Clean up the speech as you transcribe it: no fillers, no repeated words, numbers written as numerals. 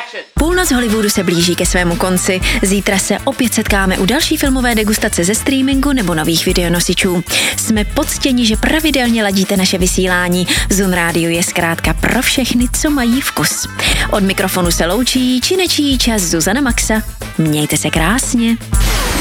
Půlnoc Hollywoodu se blíží ke svému konci. Zítra se opět setkáme u další filmové degustace ze streamingu nebo nových videonosičů. Jsme poctěni, že pravidelně ladíte naše vysílání. Zun Radio je zkrátka pro všechny, co mají vkus. Od mikrofonu se loučí činečí čas Zuzana Maxa. Mějte se krásně.